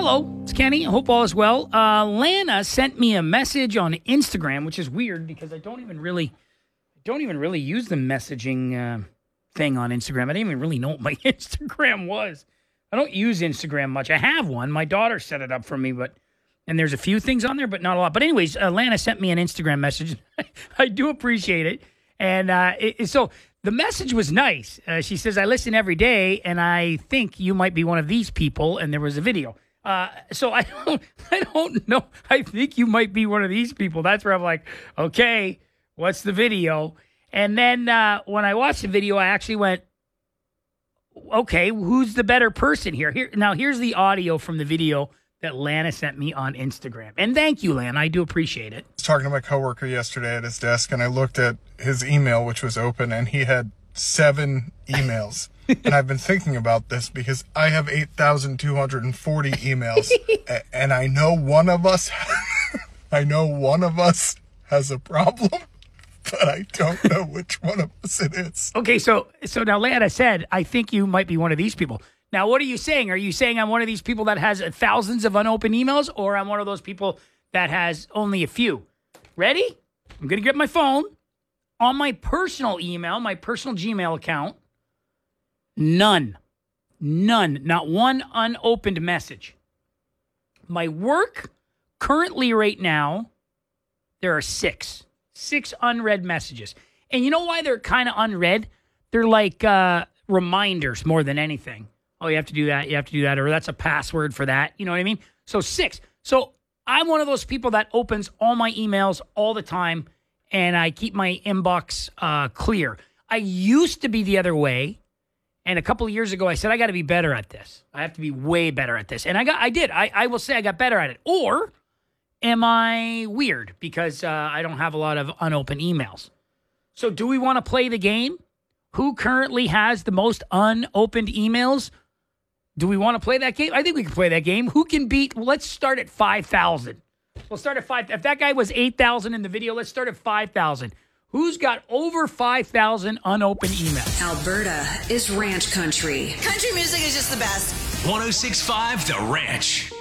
Hello, it's Kenny. I hope all is well. Lana sent me a message on Instagram, which is weird because I don't even really use the messaging thing on Instagram. I didn't even really know what my Instagram was. I don't use Instagram much. I have one. My daughter set it up for me, and there's a few things on there, but not a lot. But anyways, Lana sent me an Instagram message. I do appreciate it. And so the message was nice. She says, I listen every day, and I think you might be one of these people. And there was a video. So I don't know. I think you might be one of these people. That's where I'm like, okay, what's the video? And then when I watched the video, I actually went, okay, who's the better person here? Here's the audio from the video that Lana sent me on Instagram. And thank you, Lana. I do appreciate it. I was talking to my coworker yesterday at his desk, and I looked at his email, which was open, and he had 7 emails. And I've been thinking about this because I have 8,240 emails, and I know one of us has a problem, but I don't know which one of us it is. Okay, so now Lana said, I think you might be one of these people. Now, what are you saying? Are you saying I'm one of these people that has thousands of unopened emails, or I'm one of those people that has only a few? Ready? I'm going to get my phone. On my personal email, my personal Gmail account, none, not one unopened message. My work, currently right now, there are 6 unread messages. And you know why they're kind of unread? They're like reminders more than anything. Oh, you have to do that, or that's a password for that. You know what I mean? So 6. So I'm one of those people that opens all my emails all the time, and I keep my inbox clear. I used to be the other way, and a couple of years ago, I said, I got to be better at this. I have to be way better at this. And I did. I will say I got better at it. Or am I weird because I don't have a lot of unopened emails? So do we want to play the game? Who currently has the most unopened emails? Do we want to play that game? I think we can play that game. Who can beat? Well, let's start at 5,000. We'll start at 5. If that guy was 8,000 in the video, let's start at 5,000. Who's got over 5,000 unopened emails? Alberta is ranch country. Country music is just the best. 106.5 The Ranch.